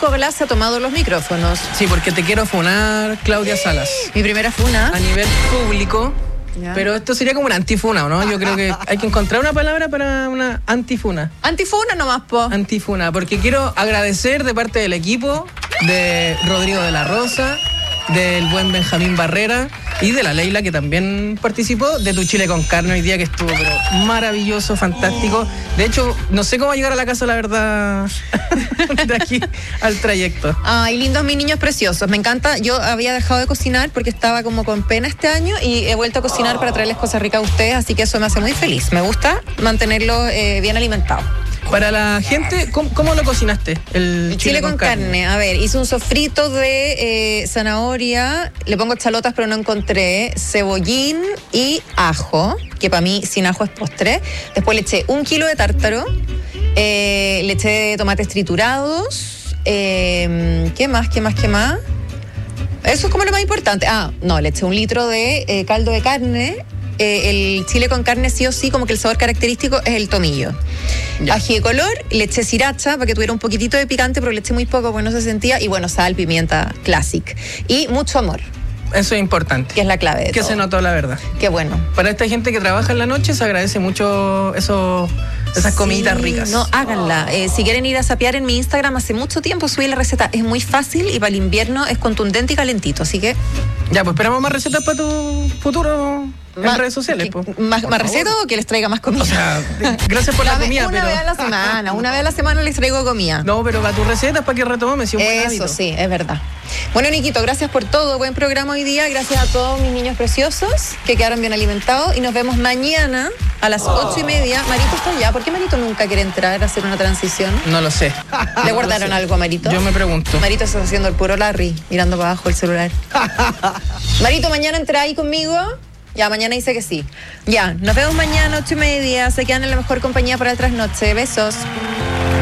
Nico Glass ha tomado los micrófonos. Sí, porque te quiero funar, Claudia Salas. Mi primera funa. A nivel público. Ya. Pero esto sería como una antifuna, ¿no? Yo creo que hay que encontrar una palabra para una antifuna. Antifuna nomás, po. Antifuna, porque quiero agradecer de parte del equipo, de Rodrigo de la Rosa, del buen Benjamín Barrera y de la Leila, que también participó, de Tu Chile con Carne hoy día, que estuvo pero maravilloso, fantástico. De hecho, no sé cómo llegar a la casa, la verdad, de aquí al trayecto. Ay, lindos mis niños preciosos, me encanta. Yo había dejado de cocinar porque estaba como con pena este año y he vuelto a cocinar para traerles cosas ricas a ustedes, así que eso me hace muy feliz. Me gusta mantenerlos bien alimentados. Para la gente, ¿cómo lo cocinaste? El chile con carne. A ver, hice un sofrito de zanahoria, le pongo chalotas pero no encontré, cebollín y ajo, que para mí sin ajo es postre. Después le eché 1 kilo de tártaro, le eché tomates triturados, ¿qué más? Eso es como lo más importante. Le eché 1 litro de caldo de carne. El chile con carne sí o sí, como que el sabor característico es el tomillo. Ya. Ají de color, le eché sriracha para que tuviera un poquitito de picante, pero le eché muy poco porque no se sentía. Y bueno, sal, pimienta, classic. Y mucho amor. Eso es importante. Que es la clave de que todo. Se notó, la verdad. Qué bueno. Para esta gente que trabaja en la noche se agradece mucho esas comiditas ricas. No, háganla. Si quieren ir a sapear en mi Instagram, hace mucho tiempo subí la receta. Es muy fácil y para el invierno es contundente y calentito, así que... Ya, pues esperamos más recetas para tu futuro en redes sociales. ¿Más recetas o que les traiga más comida? O sea, gracias por la comida, una vez a la semana les traigo comida. No, pero para tus recetas, para que retomes un buen hábito. Eso sí, es verdad. Bueno, Niquito, gracias por todo. Buen programa hoy día. Gracias a todos mis niños preciosos que quedaron bien alimentados. Y nos vemos mañana a las 8:30. Marito está allá. ¿Por qué Marito nunca quiere entrar a hacer una transición? No lo sé. ¿Le guardaron algo a Marito? Yo me pregunto. Marito está haciendo el puro Larry, mirando para abajo el celular. Marito, ¿mañana entra ahí conmigo? Ya, mañana dice que sí. Ya, nos vemos mañana 8:30. Se quedan en la mejor compañía para el trasnoche. Besos.